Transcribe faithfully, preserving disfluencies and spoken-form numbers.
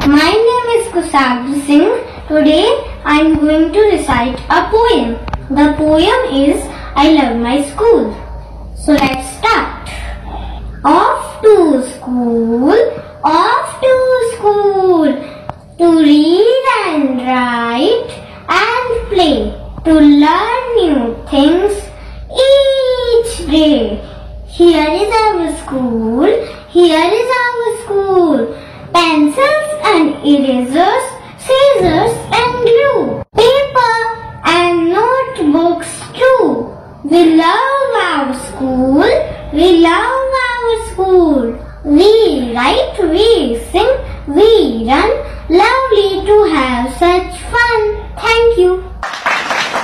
My name is Kusagri Singh. Today I am going to recite a poem. The poem is I Love My School. So let's start. Off to school, off to school, to read and write and play, to learn new things each day. Here is our school, here is our school. Pencils and erasers, scissors and glue, paper and notebooks too. We love our school, we love our school. We write, we sing, we run, lovely to have such fun. Thank you.